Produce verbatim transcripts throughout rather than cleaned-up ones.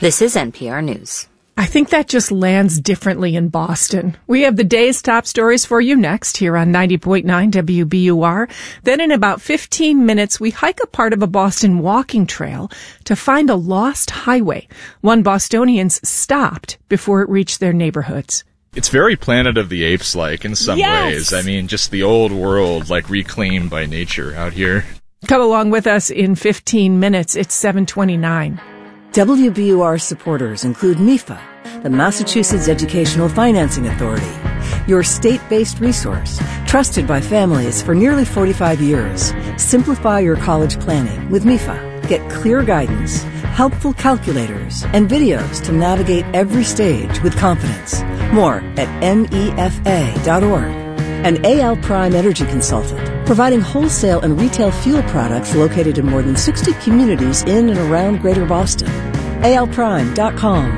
This is N P R News. I think that just lands differently in Boston. We have the day's top stories for you next here on ninety point nine W B U R. Then in about fifteen minutes, we hike a part of a Boston walking trail to find a lost highway. One Bostonians stopped before it reached their neighborhoods. It's very Planet of the Apes-like in some yes! ways. I mean, just the old world, like reclaimed by nature out here. Come along with us in fifteen minutes. It's seven twenty-nine. W B U R supporters include M I F A, the Massachusetts Educational Financing Authority, your state-based resource, trusted by families for nearly forty-five years. Simplify your college planning with M I F A. Get clear guidance, helpful calculators, and videos to navigate every stage with confidence. More at M E F A dot org. And A L Prime Energy Consultant, providing wholesale and retail fuel products located in more than sixty communities in and around Greater Boston. A L prime dot com.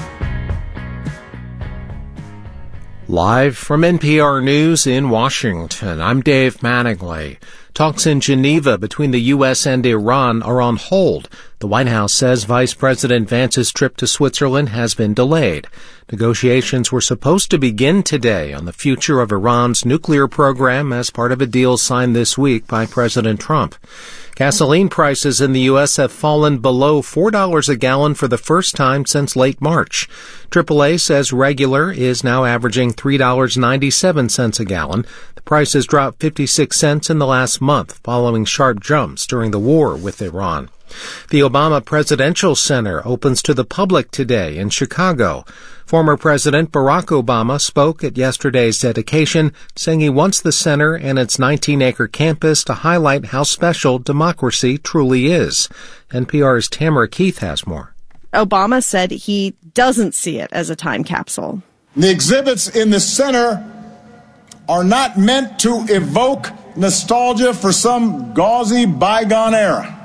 Live from N P R News in Washington, I'm Dave Mattingly. Talks in Geneva between the U S and Iran are on hold. The White House says Vice President Vance's trip to Switzerland has been delayed. Negotiations were supposed to begin today on the future of Iran's nuclear program as part of a deal signed this week by President Trump. Gasoline prices in the U S have fallen below four dollars a gallon for the first time since late March. triple A says regular is now averaging three dollars and ninety-seven cents a gallon. The price has dropped fifty-six cents in the last month, following sharp jumps during the war with Iran. The Obama Presidential Center opens to the public today in Chicago. Former President Barack Obama spoke at yesterday's dedication, saying he wants the center and its nineteen-acre campus to highlight how special democracy truly is. N P R's Tamara Keith has more. Obama said he doesn't see it as a time capsule. The exhibits in the center are not meant to evoke nostalgia for some gauzy bygone era,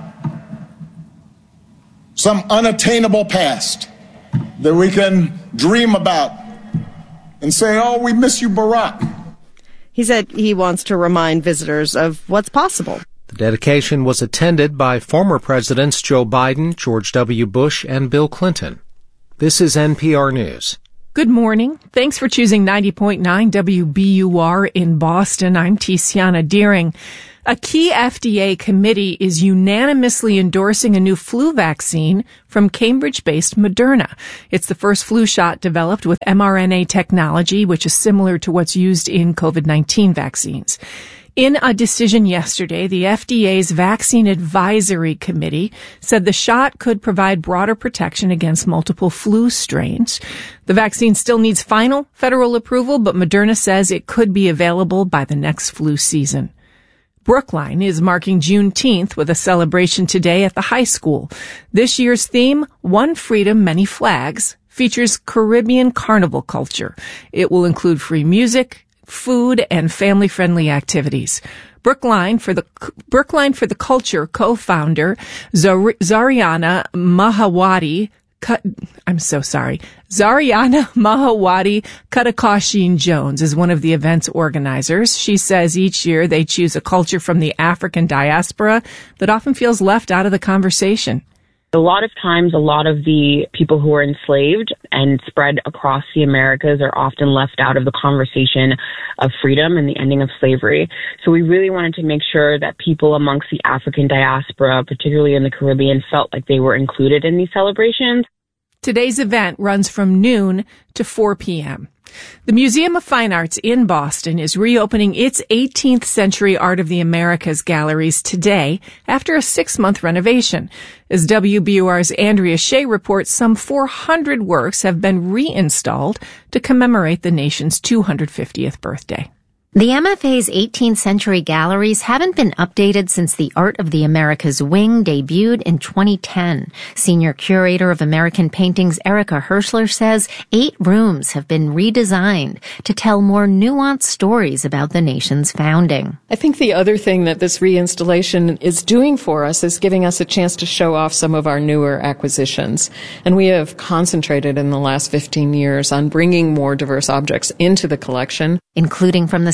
some unattainable past that we can dream about and say, oh, we miss you, Barack. He said he wants to remind visitors of what's possible. The dedication was attended by former presidents Joe Biden, George W. Bush, and Bill Clinton. This is N P R News. Good morning. Thanks for choosing ninety point nine W B U R in Boston. I'm Tiziana Deering. A key F D A committee is unanimously endorsing a new flu vaccine from Cambridge-based Moderna. It's the first flu shot developed with mRNA technology, which is similar to what's used in COVID nineteen vaccines. In a decision yesterday, the F D A's Vaccine Advisory Committee said the shot could provide broader protection against multiple flu strains. The vaccine still needs final federal approval, but Moderna says it could be available by the next flu season. Brookline is marking Juneteenth with a celebration today at the high school. This year's theme, One Freedom, Many Flags, features Caribbean carnival culture. It will include free music, food, and family-friendly activities. Brookline for the Brookline for the Culture co-founder Zar- Zariana Mahawati I'm so sorry. Zariana Mahawati Katakashin Jones is one of the event's organizers. She says each year they choose a culture from the African diaspora that often feels left out of the conversation. A lot of times, a lot of the people who are enslaved and spread across the Americas are often left out of the conversation of freedom and the ending of slavery. So we really wanted to make sure that people amongst the African diaspora, particularly in the Caribbean, felt like they were included in these celebrations. Today's event runs from noon to four p.m. The Museum of Fine Arts in Boston is reopening its eighteenth century Art of the Americas galleries today after a six-month renovation. As W B U R's Andrea Shea reports, some four hundred works have been reinstalled to commemorate the nation's two hundred fiftieth birthday. The M F A's eighteenth century galleries haven't been updated since the Art of the Americas wing debuted in twenty ten. Senior Curator of American Paintings Erica Hirschler says eight rooms have been redesigned to tell more nuanced stories about the nation's founding. I think the other thing that this reinstallation is doing for us is giving us a chance to show off some of our newer acquisitions. And we have concentrated in the last fifteen years on bringing more diverse objects into the collection, including from the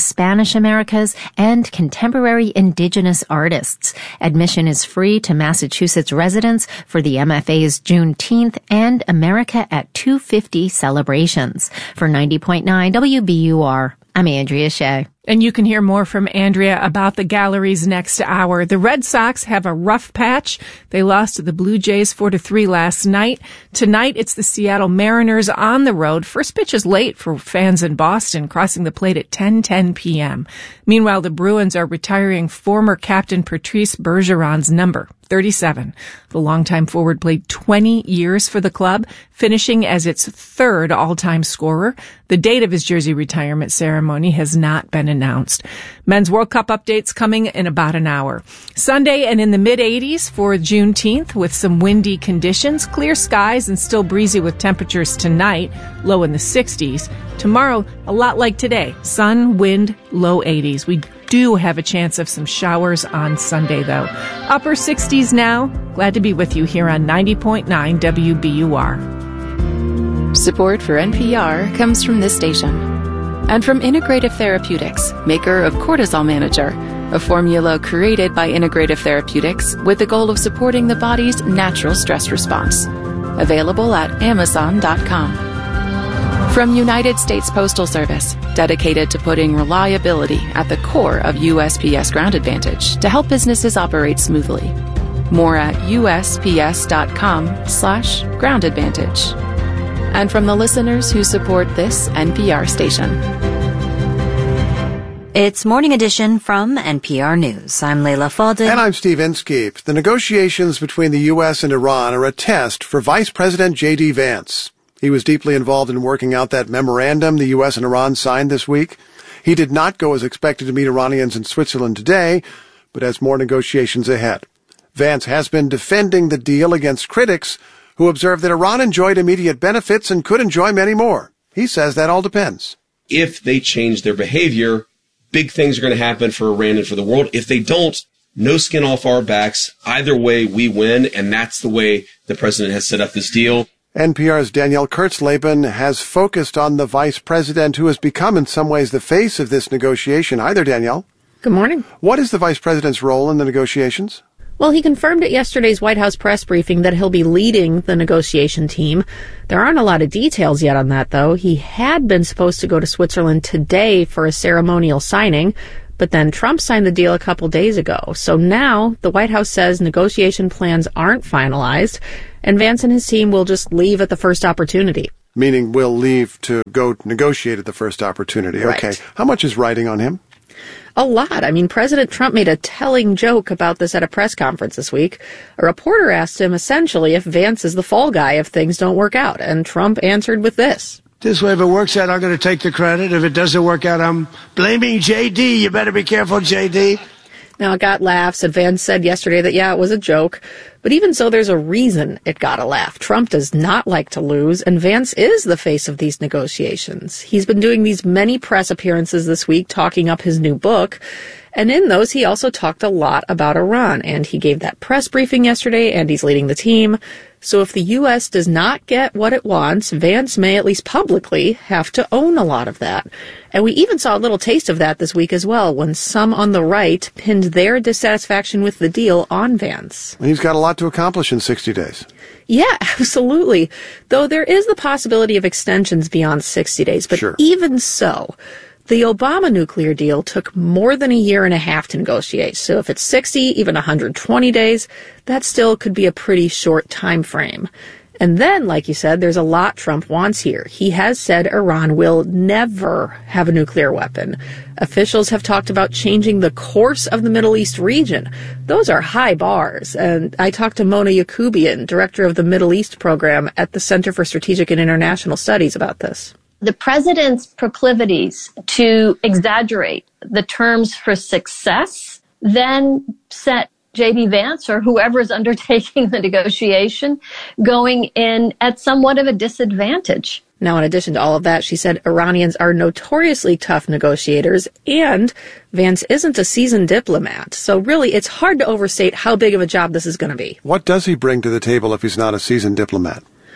Spanish Americas, and contemporary indigenous artists. Admission is free to Massachusetts residents for the M F A's Juneteenth and America at two fifty celebrations. For ninety point nine W B U R, I'm Andrea Shea. And you can hear more from Andrea about the galleries next hour. The Red Sox have a rough patch. They lost to the Blue Jays four to three last night. Tonight, it's the Seattle Mariners on the road. First pitch is late for fans in Boston, crossing the plate at ten ten p.m. Meanwhile, the Bruins are retiring former captain Patrice Bergeron's number, thirty-seven. The longtime forward played twenty years for the club, finishing as its third all-time scorer. The date of his jersey retirement ceremony has not been announced. Men's World Cup updates coming in about an hour. Sunday and in the mid-eighties for Juneteenth with some windy conditions. Clear skies and still breezy with temperatures tonight, low in the sixties. Tomorrow, a lot like today. Sun, wind, low eighties. We do have a chance of some showers on Sunday, though. Upper sixties now. Glad to be with you here on ninety point nine W B U R. Support for N P R comes from this station and from Integrative Therapeutics, maker of Cortisol Manager, a formula created by Integrative Therapeutics with the goal of supporting the body's natural stress response. Available at amazon dot com. From United States Postal Service, dedicated to putting reliability at the core of U S P S Ground Advantage to help businesses operate smoothly. More at U S P S dot com slash ground advantage. And from the listeners who support this N P R station. It's Morning Edition from N P R News. I'm Leila Fadel. And I'm Steve Inskeep. The negotiations between the U S and Iran are a test for Vice President J D. Vance. He was deeply involved in working out that memorandum the U S and Iran signed this week. He did not go as expected to meet Iranians in Switzerland today, but has more negotiations ahead. Vance has been defending the deal against critics who observe that Iran enjoyed immediate benefits and could enjoy many more. He says that all depends. If they change their behavior, big things are going to happen for Iran and for the world. If they don't, no skin off our backs. Either way, we win, and that's the way the president has set up this deal. N P R's Danielle Kurtzleben has focused on the vice president who has become in some ways the face of this negotiation. Hi there, Danielle. Good morning. What is the vice president's role in the negotiations? Well, he confirmed at yesterday's White House press briefing that he'll be leading the negotiation team. There aren't a lot of details yet on that, though. He had been supposed to go to Switzerland today for a ceremonial signing, but then Trump signed the deal a couple days ago. So now the White House says negotiation plans aren't finalized, and Vance and his team will just leave at the first opportunity. Meaning we'll leave to go negotiate at the first opportunity. Right. Okay. How much is riding on him? A lot. I mean, President Trump made a telling joke about this at a press conference this week. A reporter asked him essentially if Vance is the fall guy if things don't work out, and Trump answered with this. This way, if it works out, I'm going to take the credit. If it doesn't work out, I'm blaming J D. You better be careful, J D. Now, it got laughs, and Vance said yesterday that, yeah, it was a joke. But even so, there's a reason it got a laugh. Trump does not like to lose, and Vance is the face of these negotiations. He's been doing these many press appearances this week talking up his new book. And in those, he also talked a lot about Iran. And he gave that press briefing yesterday, and he's leading the team. So if the U S does not get what it wants, Vance may, at least publicly, have to own a lot of that. And we even saw a little taste of that this week as well, when some on the right pinned their dissatisfaction with the deal on Vance. He's got a lot to accomplish in sixty days. Yeah, absolutely. Though there is the possibility of extensions beyond sixty days. But sure. Even so, the Obama nuclear deal took more than a year and a half to negotiate. So if it's sixty, even one hundred twenty days, that still could be a pretty short time frame. And then, like you said, there's a lot Trump wants here. He has said Iran will never have a nuclear weapon. Officials have talked about changing the course of the Middle East region. Those are high bars. And I talked to Mona Yacoubian, director of the Middle East program at the Center for Strategic and International Studies, about this. The president's proclivities to exaggerate the terms for success then set J D. Vance or whoever is undertaking the negotiation going in at somewhat of a disadvantage. Now, in addition to all of that, she said Iranians are notoriously tough negotiators, and Vance isn't a seasoned diplomat. So really, it's hard to overstate how big of a job this is going to be. What does he bring to the table if he's not a seasoned diplomat?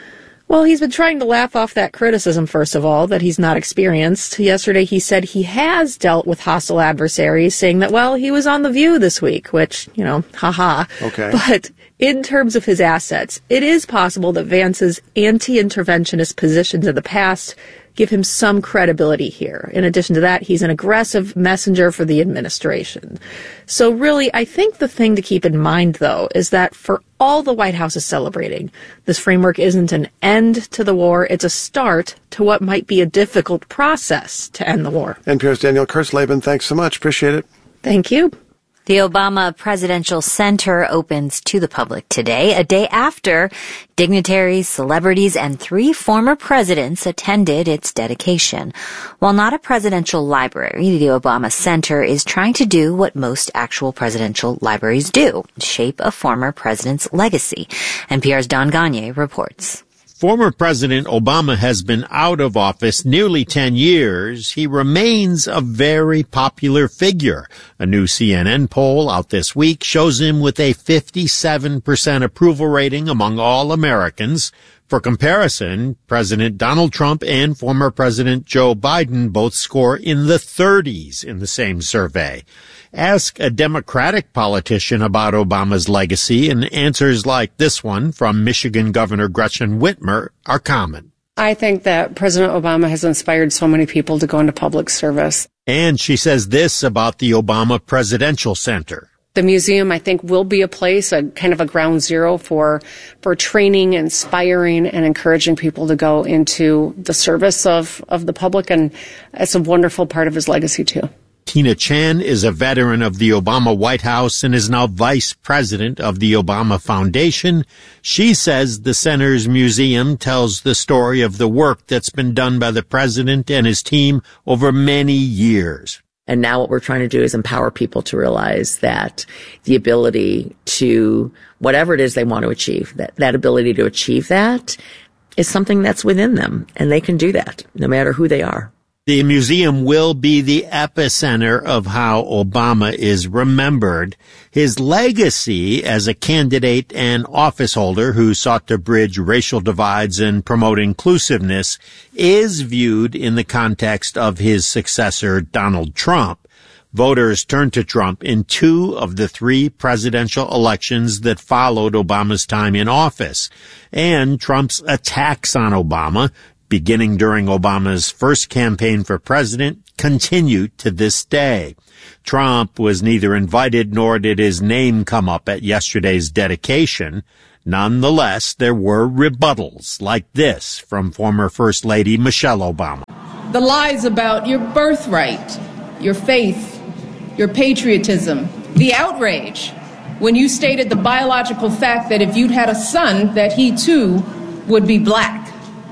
Well, he's been trying to laugh off that criticism, first of all, that he's not experienced. Yesterday he said he has dealt with hostile adversaries, saying that, well, he was on The View this week, which, you know, haha. Okay. But in terms of his assets, it is possible that Vance's anti-interventionist positions in the past give him some credibility here. In addition to that, he's an aggressive messenger for the administration. So really, I think the thing to keep in mind, though, is that for all the White House is celebrating, this framework isn't an end to the war. It's a start to what might be a difficult process to end the war. N P R's Danielle Kurtzleben, thanks so much. Appreciate it. Thank you. The Obama Presidential Center opens to the public today, a day after dignitaries, celebrities, and three former presidents attended its dedication. While not a presidential library, the Obama Center is trying to do what most actual presidential libraries do, shape a former president's legacy. N P R's Don Gagne reports. Former President Obama has been out of office nearly ten years. He remains a very popular figure. A new C N N poll out this week shows him with a fifty-seven percent approval rating among all Americans. For comparison, President Donald Trump and former President Joe Biden both score in the thirties in the same survey. Ask a Democratic politician about Obama's legacy, and answers like this one from Michigan Governor Gretchen Whitmer are common. I think that President Obama has inspired so many people to go into public service. And she says this about the Obama Presidential Center. The museum, I think, will be a place, a kind of a ground zero for for training, inspiring, and encouraging people to go into the service of, of the public, and it's a wonderful part of his legacy, too. Tina Chan is a veteran of the Obama White House and is now vice president of the Obama Foundation. She says the center's museum tells the story of the work that's been done by the president and his team over many years. And now what we're trying to do is empower people to realize that the ability to, whatever it is they want to achieve, that, that ability to achieve that is something that's within them. And they can do that no matter who they are. The museum will be the epicenter of how Obama is remembered. His legacy as a candidate and office holder who sought to bridge racial divides and promote inclusiveness is viewed in the context of his successor, Donald Trump. Voters turned to Trump in two of the three presidential elections that followed Obama's time in office. And Trump's attacks on Obama, beginning during Obama's first campaign for president, continue to this day. Trump was neither invited nor did his name come up at yesterday's dedication. Nonetheless, there were rebuttals like this from former First Lady Michelle Obama. The lies about your birthright, your faith, your patriotism, the outrage when you stated the biological fact that if you'd had a son, that he too would be black.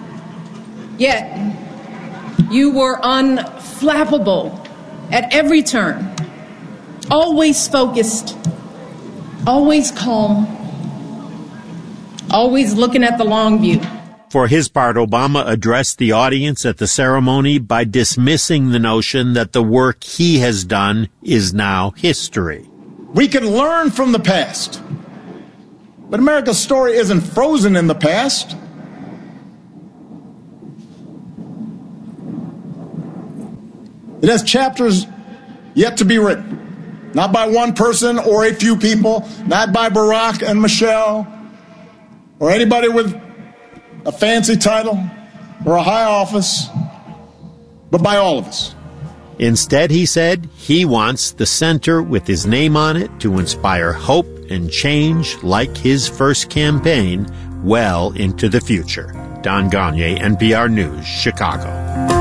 Yet, you were unflappable at every turn, always focused, always calm, always looking at the long view. For his part, Obama addressed the audience at the ceremony by dismissing the notion that the work he has done is now history. We can learn from the past, but America's story isn't frozen in the past. It has chapters yet to be written, not by one person or a few people, not by Barack and Michelle or anybody with a fancy title or a high office, but by all of us. Instead, he said, he wants the center with his name on it to inspire hope and change like his first campaign well into the future. Don Gagne, N P R News, Chicago.